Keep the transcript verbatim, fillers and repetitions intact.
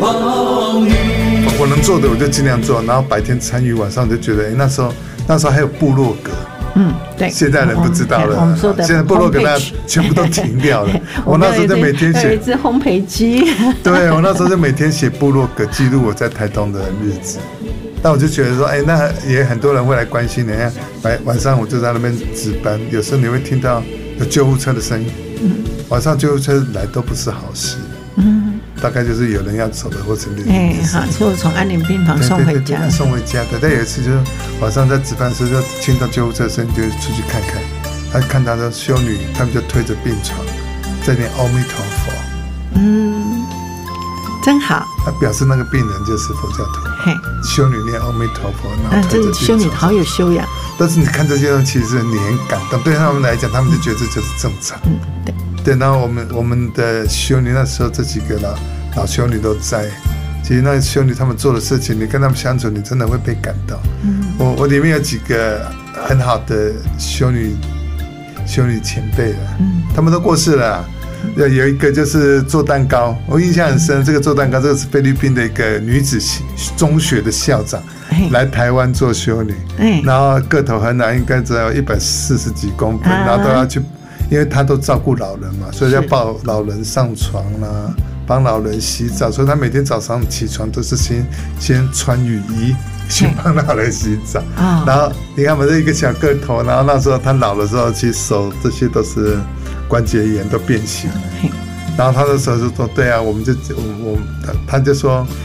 抱你。 我能做的我就尽量做，然后白天参与，晚上就觉得，哎，那时候那时候还有部落格。 嗯，对， 现在人不知道了。 我们说的， 现在部落格那全部都停掉了。我那时候就每天写， 有一只烘焙机。 对，我那时候就每天写部落格，记录我在台东的日子。但我就觉得说，哎，那也很多人会来关心你。看，晚晚上我就在那边值班，有时候你会听到有救护车的声音。嗯，晚上救护车来都不是好事。嗯，大概就是有人要走了，或者你哎，好，就从安宁病房送回家， 送回家的。但有一次就是晚上在值班的时候，就听到救护车声音，就出去看看。他看到的修女，他们就推着病床，在念阿弥陀佛。 嗯，真好。 他表示那个病人就是佛教徒。嘿，修女念阿弥陀佛，然后推着病床。 这修女好有修养。 但是你看这些东西，其实你很感动，对他们来讲，他们就觉得这就是正常。嗯，对。对，然后我们我们的修女那时候这几个老老修女都在，其实那修女他们做的事情，你跟他们相处，你真的会被感动。嗯，我我里面有几个很好的修女修女前辈了，嗯，他们都过世了。有有一个就是做蛋糕，我印象很深。这个做蛋糕，这个是菲律宾的一个女子中学的校长，来台湾做修女，然后个头很矮，应该只有一百四十几公分，然后都要去。因为他都照顾老人嘛，所以要抱老人上床啦，帮老人洗澡，所以他每天早上起床都是先先穿雨衣，先帮老人洗澡。然后你看我们这一个小个头，然后那时候他老的时候，其实手这些都是关节炎都变形。然后他的时候就说：“对啊，我们就我我他就说